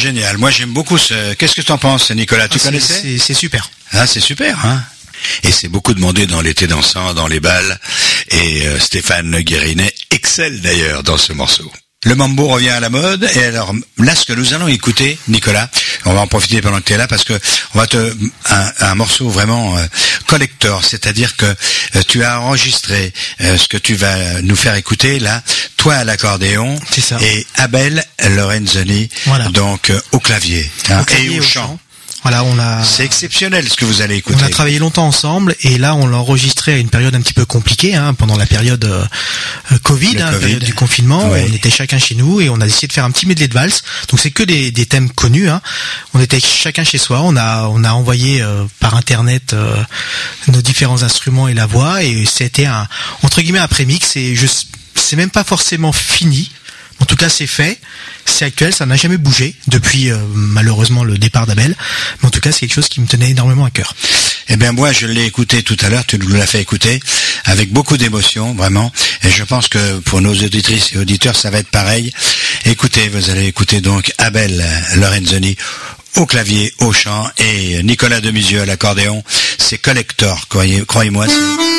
génial. Moi, j'aime beaucoup ce... Qu'est-ce que tu en penses, Nicolas? Tu connaissais? C'est super. Ah, c'est super, hein. Et c'est beaucoup demandé dans l'été dansant, dans les bals. Et Stéphane Guérinet excelle d'ailleurs dans ce morceau. Le mambo revient à la mode. Et alors, là, ce que nous allons écouter, Nicolas, on va en profiter pendant que tu es là, parce que on va un morceau vraiment collector, c'est-à-dire que tu as enregistré ce que tu vas nous faire écouter là, toi à l'accordéon, c'est ça, et Abel Lorenzoni, voilà, donc au clavier, hein, et au chant. Voilà, c'est exceptionnel ce que vous allez écouter. On a travaillé longtemps ensemble et là on l'a enregistré à une période un petit peu compliquée, hein, pendant la période Covid, la période du confinement. Ouais. On était chacun chez nous et on a décidé de faire un petit medley de valse. Donc c'est que des thèmes connus, hein. On était chacun chez soi. On a envoyé par internet nos différents instruments et la voix, et c'était entre guillemets un prémix. Et c'est même pas forcément fini. En tout cas, c'est fait, c'est actuel, ça n'a jamais bougé depuis malheureusement le départ d'Abel. Mais en tout cas, c'est quelque chose qui me tenait énormément à cœur. Eh bien, moi, je l'ai écouté tout à l'heure, tu nous l'as fait écouter, avec beaucoup d'émotion, vraiment. Et je pense que pour nos auditrices et auditeurs, ça va être pareil. Écoutez, vous allez écouter donc Abel Lorenzoni au clavier, au chant, et Nicolas Demisieux à l'accordéon. C'est collector, croyez-moi.